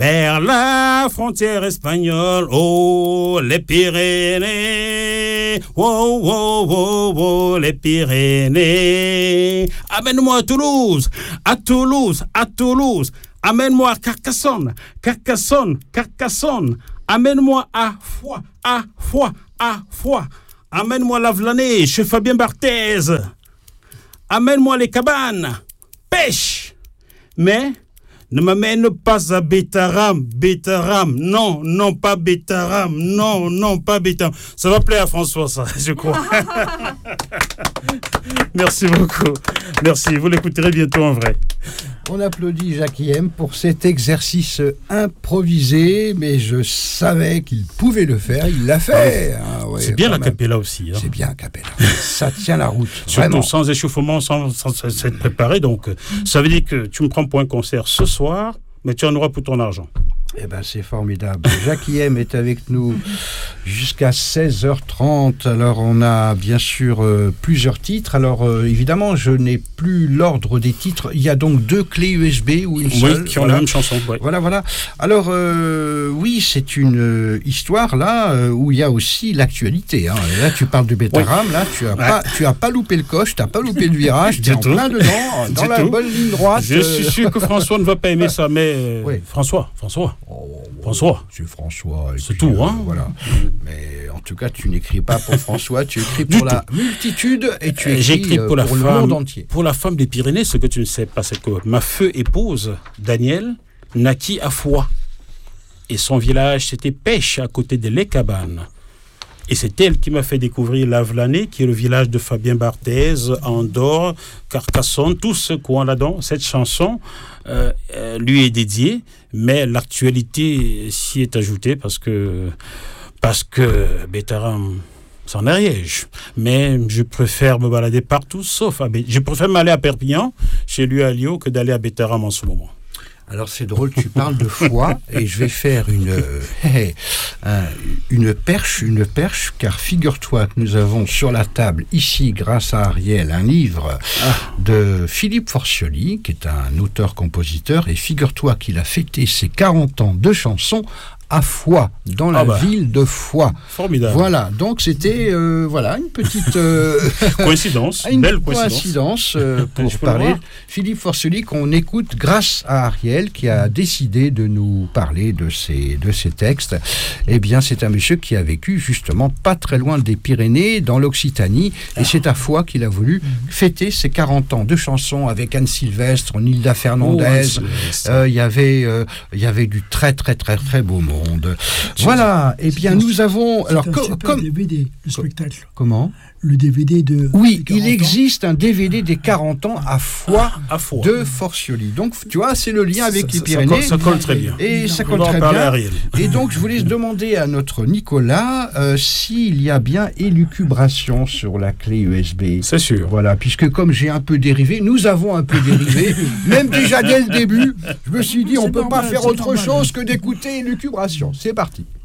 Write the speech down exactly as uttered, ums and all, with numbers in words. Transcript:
vers la frontière espagnole, oh, les Pyrénées, oh, oh, oh, oh, les Pyrénées. Amène-moi à Toulouse, à Toulouse, à Toulouse. Amène-moi à Carcassonne, Carcassonne, Carcassonne. Amène-moi à Foix, à Foix, à Foix. Amène-moi à Lavelanet, chez Fabien Barthez. Amène-moi les cabanes, pêche. Mais ne m'amène pas à Bétaram, Bétaram. Non, non, pas Bétaram. Non, non, pas Bétaram. Ça va plaire à François, ça, je crois. Merci beaucoup. Merci. Vous l'écouterez bientôt en vrai. On applaudit Jackie M pour cet exercice improvisé, mais je savais qu'il pouvait le faire. Il l'a fait. Ah, hein, ouais, c'est bien la cappella aussi. Hein. C'est bien la cappella. Ça tient la route. Surtout vraiment. Sans échauffement, sans, sans, sans s'être préparé. Donc, ça veut dire que tu me prends pour un concert ce soir, mais tu en auras pour ton argent. Eh ben, c'est formidable. Jackie M est avec nous jusqu'à seize heures trente. Alors, on a bien sûr euh, plusieurs titres. Alors, euh, évidemment, je n'ai plus l'ordre des titres. Il y a donc deux clés U S B ou une seule. Oui, qui ont voilà. la même chanson. Ouais. Voilà, voilà. Alors, euh, oui, c'est une euh, histoire, là, euh, où il y a aussi l'actualité. Hein. Là, tu parles de Bétaram. Oui. Là, tu n'as ouais. pas, tu as pas loupé le coche, tu n'as pas loupé le virage. Tu es en plein dedans, dans la tout. bonne ligne droite. Je suis sûr que François ne va pas aimer ça, mais... Euh, oui. François, François. Oh, François. C'est François. C'est tout, hein. Euh, voilà. Mais en tout cas, tu n'écris pas pour François, tu écris pour la multitude et tu écris J'écris pour, euh, pour la le femme, monde entier. Pour la femme des Pyrénées, ce que tu ne sais pas, c'est que ma feu épouse, Daniel, naquit à Foix. Et son village, c'était Pêche, à côté de Les Cabanes. Et c'est elle qui m'a fait découvrir Lavelanet, qui est le village de Fabien Barthez, Andorre, Carcassonne, tout ce coin là-dedans. Cette chanson euh, euh, lui est dédiée, mais l'actualité s'y est ajoutée parce que, parce que Bétaram, c'en Ariège. Mais je préfère me balader partout, sauf à Bé- Je préfère m'aller à Perpignan, chez lui à Lyon, que d'aller à Bétaram en ce moment. Alors c'est drôle, tu parles de Foix et je vais faire une, euh, une perche, une perche, car figure-toi que nous avons sur la table ici, grâce à Ariel, un livre ah. de Philippe Forcioli, qui est un auteur-compositeur, et figure-toi qu'il a fêté ses quarante ans de chansons à Foix, dans la ah bah. ville de Foix. Formidable. Voilà, donc c'était euh, voilà une petite euh, coïncidence, une belle coïncidence euh, pour parler. Philippe Forcioli qu'on écoute grâce à Ariel qui a décidé de nous parler de ces de ces textes. Eh bien, c'est un monsieur qui a vécu justement pas très loin des Pyrénées, dans l'Occitanie, et c'est à Foix qu'il a voulu fêter ses quarante ans de chansons avec Anne Sylvestre, Nilda Fernandez. Il oh, euh, y avait il euh, y avait du très très très très beau monde. Voilà, eh bien nous avons... C'est alors un co- super comme D V D, le spectacle. Comment ? Le D V D de... Oui, il existe un D V D des quarante ans à Foix ah, à Foix. de Forcioli. Donc, tu vois, c'est le lien avec ça, les ça, Pyrénées. Ça colle, ça colle très bien. Et ça colle très bien. Et donc, je voulais demander à notre Nicolas euh, s'il y a bien élucubration sur la clé U S B. C'est sûr. Voilà, puisque comme j'ai un peu dérivé, nous avons un peu dérivé, même déjà dès le début, je me suis dit, on ne peut pas faire autre chose que d'écouter élucubration. C'est parti.